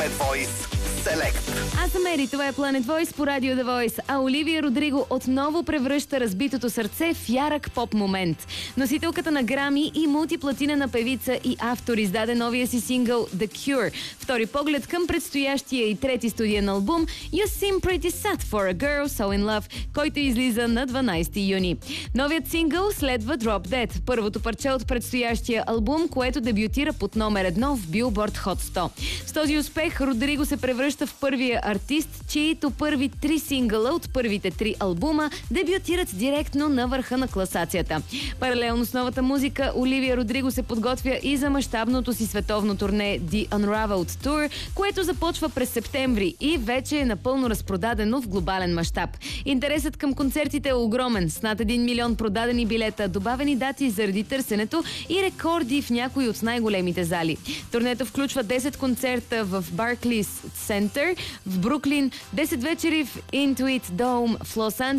Voice Select. Аз съм Ери, това е Planet Voice по Радио The Voice, а Оливия Родриго отново превръща разбитото сърце в ярък поп момент. Носителката на Грами и мултиплатинена певица и автор издаде новия си сингъл The Cure. Втори поглед към предстоящия и трети студиен албум You Seem Pretty Sad for a Girl So in Love, който излиза на 12 юни. Новият сингъл следва Drop Dead, първото парче от предстоящия албум, което дебютира под номер 1 в Billboard Hot 100. С този успех Родриго се превръща в първия артист, чието първи 3 сингъла от първите 3 албума дебютират директно на върха на класацията. Паралелно с новата музика, Оливия Родриго се подготвя и за мащабното си световно турне The Unraveled Tour, което започва през септември и вече е напълно разпродадено в глобален мащаб. Интересът към концертите е огромен, с над 1 милион продадени билета, добавени дати заради търсенето и рекорди в някои от най-големите зали. Турнето включва 10 концерта в Barclays Center в Бруклин, 10 вечери в Intuit Dome в Лос Анджелес,